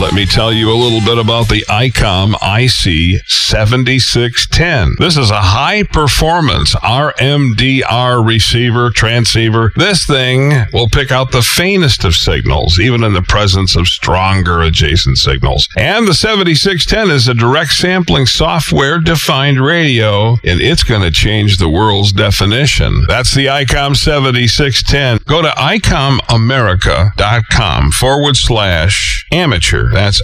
let me tell you a little bit about the ICOM IC7610. This is a high-performance RMDR receiver, transceiver. This thing will pick out the faintest of signals, even in the presence of stronger adjacent signals. And the 7610 is a direct sampling software-defined radio, and it's going to change the world's definition. That's the ICOM 7610. Go to icomamerica.com/amateur. That's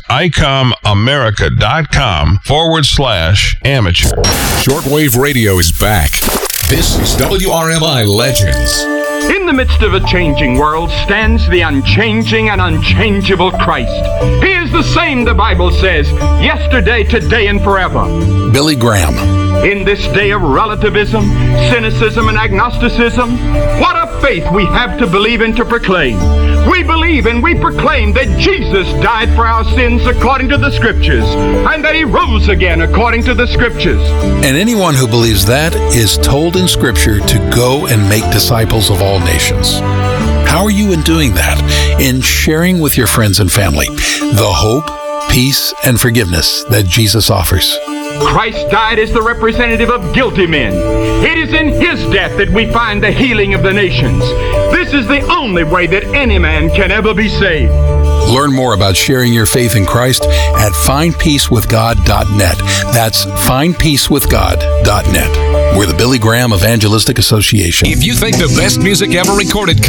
icomamerica.com/amateur. Shortwave radio is back. This is WRMI Legends. In the midst of a changing world stands the unchanging and unchangeable Christ. He is the same, the Bible says, yesterday, today, and forever. Billy Graham. In this day of relativism, cynicism, and agnosticism, what a faith we have to believe and to proclaim. We believe and we proclaim that Jesus died for our sins according to the Scriptures, and that He rose again according to the Scriptures. And anyone who believes that is told in Scripture to go and make disciples of all nations. How are you in doing that? In sharing with your friends and family the hope, peace, and forgiveness that Jesus offers. Christ died as the representative of guilty men. It is in His death that we find the healing of the nations. This is the only way that any man can ever be saved. Learn more about sharing your faith in Christ at findpeacewithgod.net. That's findpeacewithgod.net. We're the Billy Graham Evangelistic Association. If you think the best music ever recorded